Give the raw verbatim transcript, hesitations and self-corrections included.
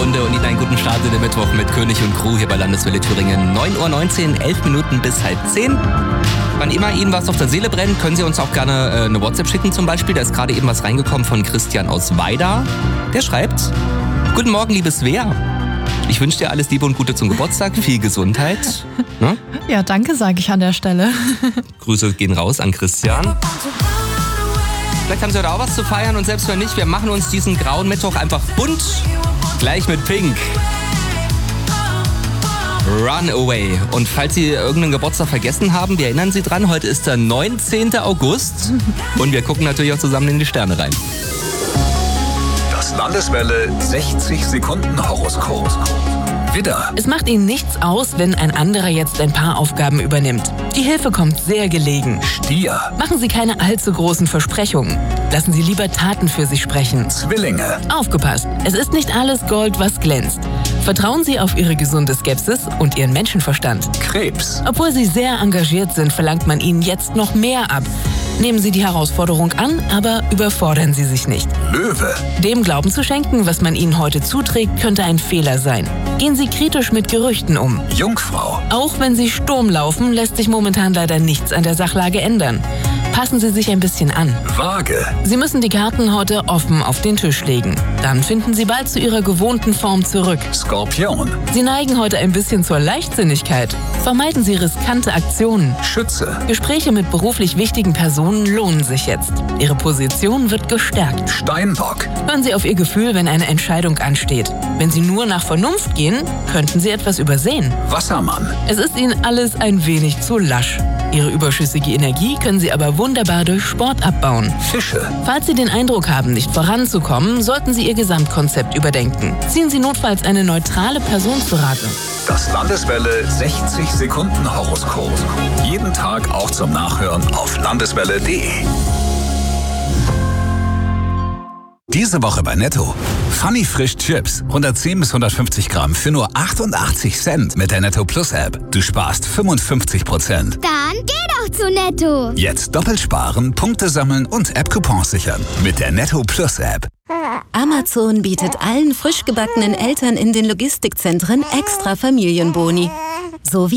Runde und Ihnen einen guten Start in den Mittwoch mit König und Crew hier bei Landeswelle Thüringen. neun Uhr neunzehn, elf Minuten bis halb zehn. Wann immer Ihnen was auf der Seele brennt, können Sie uns auch gerne äh, eine WhatsApp schicken zum Beispiel. Da ist gerade eben was reingekommen von Christian aus Weida. Der schreibt: Guten Morgen, liebes Svea. Ich wünsche dir alles Liebe und Gute zum Geburtstag, viel Gesundheit. Ne? Ja, danke, sage ich an der Stelle. Grüße gehen raus an Christian. Vielleicht haben Sie heute auch was zu feiern und selbst wenn nicht, wir machen uns diesen grauen Mittwoch einfach bunt. Gleich mit Pink. Runaway. Und falls Sie irgendeinen Geburtstag vergessen haben, wir erinnern Sie dran, heute ist der neunzehnten August und wir gucken natürlich auch zusammen in die Sterne rein. Das Landeswelle sechzig Sekunden Horoskop. Widder. Es macht Ihnen nichts aus, wenn ein anderer jetzt ein paar Aufgaben übernimmt. Die Hilfe kommt sehr gelegen. Stier. Machen Sie keine allzu großen Versprechungen. Lassen Sie lieber Taten für sich sprechen. Zwillinge. Aufgepasst, es ist nicht alles Gold, was glänzt. Vertrauen Sie auf Ihre gesunde Skepsis und Ihren Menschenverstand. Krebs. Obwohl Sie sehr engagiert sind, verlangt man Ihnen jetzt noch mehr ab. Nehmen Sie die Herausforderung an, aber überfordern Sie sich nicht. Löwe. Dem Glauben zu schenken, was man Ihnen heute zuträgt, könnte ein Fehler sein. Gehen Sie kritisch mit Gerüchten um. Jungfrau. Auch wenn Sie Sturm laufen, lässt sich momentan leider nichts an der Sachlage ändern. Passen Sie sich ein bisschen an. Waage. Sie müssen die Karten heute offen auf den Tisch legen. Dann finden Sie bald zu Ihrer gewohnten Form zurück. Skorpion. Sie neigen heute ein bisschen zur Leichtsinnigkeit. Vermeiden Sie riskante Aktionen. Schütze. Gespräche mit beruflich wichtigen Personen lohnen sich jetzt. Ihre Position wird gestärkt. Steinbock. Hören Sie auf Ihr Gefühl, wenn eine Entscheidung ansteht. Wenn Sie nur nach Vernunft gehen, könnten Sie etwas übersehen. Wassermann. Es ist Ihnen alles ein wenig zu lasch. Ihre überschüssige Energie können Sie aber wunderbar durch Sport abbauen. Fische. Falls Sie den Eindruck haben, nicht voranzukommen, sollten Sie Ihr Gesamtkonzept überdenken. Ziehen Sie notfalls eine neutrale Person zu Rate. Das Landeswelle sechzig Sekunden Horoskop. Jeden Tag auch zum Nachhören auf landeswelle punkt de. Diese Woche bei Netto. Funny Frisch Chips. hundertzehn bis hundertfünfzig Gramm für nur achtundachtzig Cent mit der Netto Plus App. Du sparst fünfundfünfzig Prozent. Dann geh doch zu Netto. Jetzt doppelt sparen, Punkte sammeln und App-Coupons sichern. Mit der Netto Plus App. Amazon bietet allen frisch gebackenen Eltern in den Logistikzentren extra Familienboni. So wie